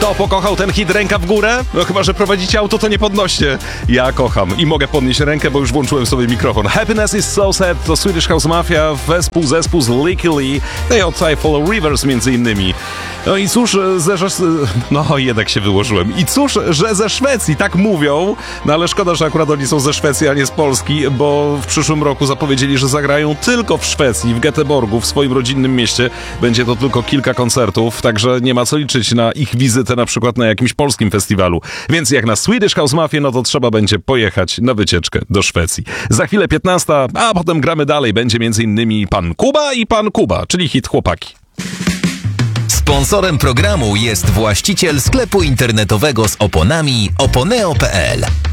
Kto pokochał ten hit Ręka w górę? No chyba, że prowadzicie auto, to nie podnoście. Ja kocham i mogę podnieść rękę, bo już włączyłem sobie mikrofon. Happiness is so sad to Swedish House Mafia, zespół z Licky Lee, tej od Typhoon Rivers między innymi. No i cóż, no jednak się wyłożyłem. I cóż, że ze Szwecji, tak mówią, no ale szkoda, że akurat oni są ze Szwecji, a nie z Polski, bo w przyszłym roku zapowiedzieli, że zagrają tylko w Szwecji, w Göteborgu, w swoim rodzinnym mieście. Będzie to tylko kilka koncertów, także nie ma co liczyć na ich wizytę na przykład na jakimś polskim festiwalu. Więc jak na Swedish House Mafia, no to trzeba będzie pojechać na wycieczkę do Szwecji. Za chwilę 15, a potem gramy dalej. Będzie m.in. Pan Kuba i Pan Kuba, czyli hit Chłopaki. Sponsorem programu jest właściciel sklepu internetowego z oponami oponeo.pl.